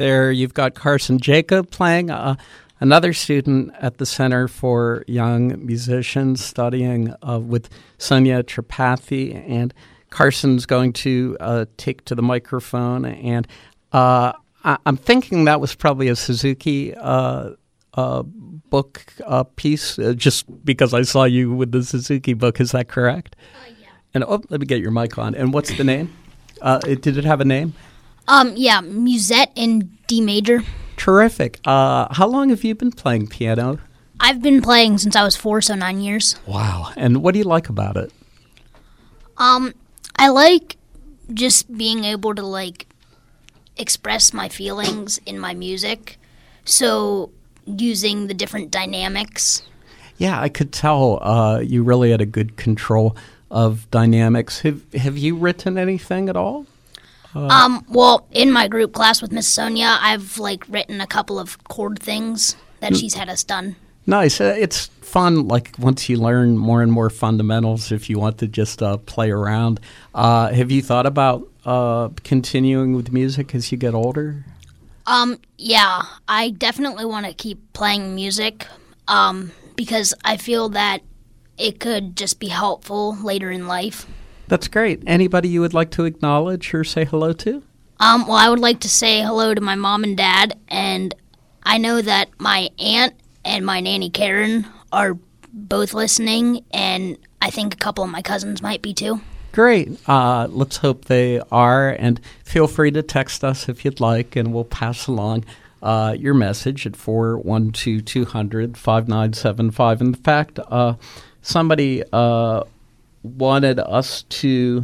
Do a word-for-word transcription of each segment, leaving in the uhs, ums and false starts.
There you've got Carson Jacob playing, uh, another student at the Center for Young Musicians, studying uh, with Sonia Tripathi. And Carson's going to uh, take to the microphone. And uh, I- I'm thinking that was probably a Suzuki uh, uh, book uh, piece, uh, just because I saw you with the Suzuki book. Is that correct? Uh, yeah. And oh, let me get your mic on. And what's the name? Uh, it, did it have a name? Um, yeah, Musette in D major. Terrific. Uh, how long have you been playing piano? I've been playing since I was four, so nine years. Wow. And what do you like about it? Um, I like just being able to, like, express my feelings in my music. So using the different dynamics. Yeah, I could tell uh, you really had a good control of dynamics. Have Have you written anything at all? Uh, um, well, in my group class with Miss Sonia, I've, like, written a couple of chord things that she's had us done. Nice. Uh, it's fun, like, once you learn more and more fundamentals, if you want to just uh, play around. Uh, have you thought about uh, continuing with music as you get older? Um, yeah, I definitely want to keep playing music, um, because I feel that it could just be helpful later in life. That's great. Anybody you would like to acknowledge or say hello to? Um, well, I would like to say hello to my mom and dad, and I know that my aunt and my nanny Karen are both listening, and I think a couple of my cousins might be too. Great. Uh, let's hope they are, and feel free to text us if you'd like, and we'll pass along uh, your message at four one two, two hundred, five nine seven five. In fact, uh, somebody uh, wanted us to,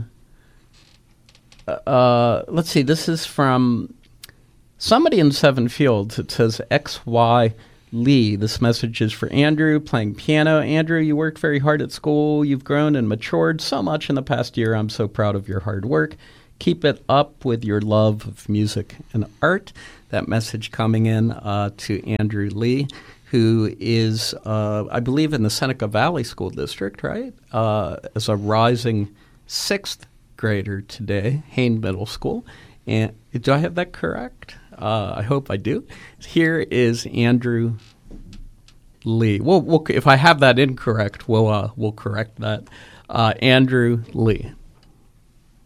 uh, let's see, this is from somebody in Seven Fields. It says X Y Lee. This message is for Andrew, playing piano. Andrew, you worked very hard at school. You've grown and matured so much in the past year. I'm so proud of your hard work. Keep it up with your love of music and art. That message coming in uh, to Andrew Lee, who is, uh, I believe, in the Seneca Valley School District, right? Uh, as a rising sixth grader today, Hain Middle School. And do I have that correct? Uh, I hope I do. Here is Andrew Lee. Well, we'll if I have that incorrect, we'll uh, we'll correct that. Uh, Andrew Lee.